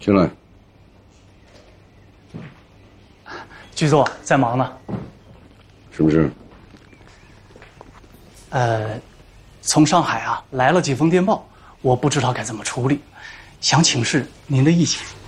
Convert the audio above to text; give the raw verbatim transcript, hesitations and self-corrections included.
进来。 局座在忙呢。 什么事？ 呃，从上海啊来了几封电报，我不知道该怎么处理，想请示您的意见。